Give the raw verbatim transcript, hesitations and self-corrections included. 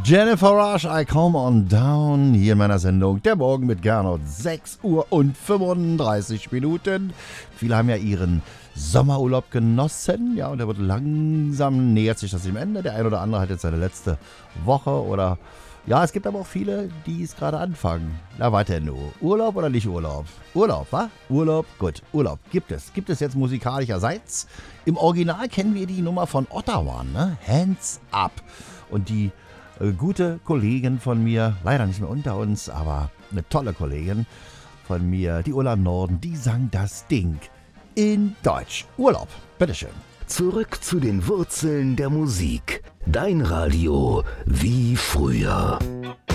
Jennifer Rush, I Come On Down, hier in meiner Sendung Der Morgen mit Gernot, sechs Uhr und fünfunddreißig Minuten. Viele haben ja ihren Sommerurlaub genossen, ja, und der wird langsam, nähert sich das dem Ende. Der ein oder andere hat jetzt seine letzte Woche oder, ja, es gibt aber auch viele, die es gerade anfangen. Na, weiter nur. Urlaub oder nicht Urlaub? Urlaub, wa? Urlaub, gut, Urlaub gibt es. Gibt es jetzt musikalischerseits? Im Original kennen wir die Nummer von Ottawa, ne? Hands Up. Und die äh, gute Kollegin von mir, leider nicht mehr unter uns, aber eine tolle Kollegin von mir, die Ulla Norden, die sang das Ding in Deutsch. Urlaub, bitteschön. Zurück zu den Wurzeln der Musik. Dein Radio wie früher.